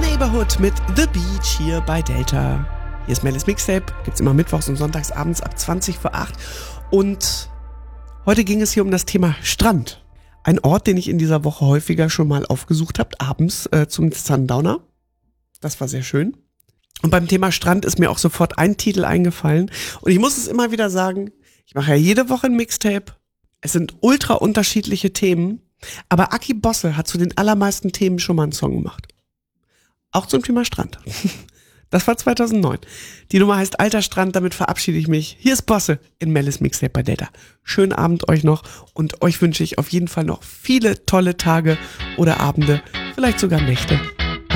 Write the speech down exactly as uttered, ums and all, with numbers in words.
Neighborhood mit The Beach hier bei Delta. Hier ist Melis Mixtape, gibt's immer mittwochs und sonntags abends ab zwanzig vor acht. Und heute ging es hier um das Thema Strand. Ein Ort, den ich in dieser Woche häufiger schon mal aufgesucht habe, abends äh, zum Sundowner. Das war sehr schön. Und beim Thema Strand ist mir auch sofort ein Titel eingefallen. Und ich muss es immer wieder sagen, ich mache ja jede Woche ein Mixtape. Es sind ultra unterschiedliche Themen. Aber Aki Bosse hat zu den allermeisten Themen schon mal einen Song gemacht. Auch zum Thema Strand. Das war zweitausendneun. Die Nummer heißt Alter Strand, damit verabschiede ich mich. Hier ist Bosse in Melis Mixtape bei Delta. Schönen Abend euch noch und euch wünsche ich auf jeden Fall noch viele tolle Tage oder Abende, vielleicht sogar Nächte.